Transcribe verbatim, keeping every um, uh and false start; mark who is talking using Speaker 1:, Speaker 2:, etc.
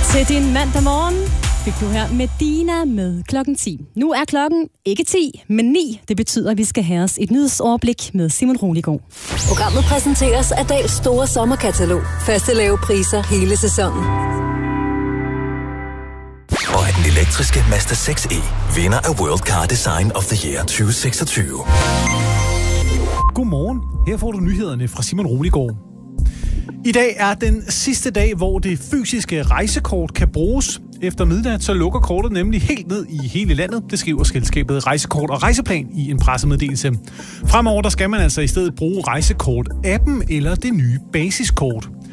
Speaker 1: Til din mandag morgen fik du her med Dina med klokken ti. Nu er klokken ikke ti, men ni. Det betyder, at vi skal have os et nyhedsoverblik med Simon Roligård.
Speaker 2: Programmet præsenteres af Dahls store sommerkatalog. Faste lave priser hele sæsonen.
Speaker 3: Og den elektriske Mazda seks e, vinder af World Car Design of the Year tyve seksogtyve.
Speaker 4: Godmorgen. Her får du nyhederne fra Simon Roligård. I dag er den sidste dag, hvor det fysiske rejsekort kan bruges. Efter midnat så lukker kortet nemlig helt ned i hele landet. Det skriver selskabet Rejsekort og Rejseplan i en pressemeddelelse. Fremover der skal man altså i stedet bruge Rejsekort-appen eller det nye basiskort.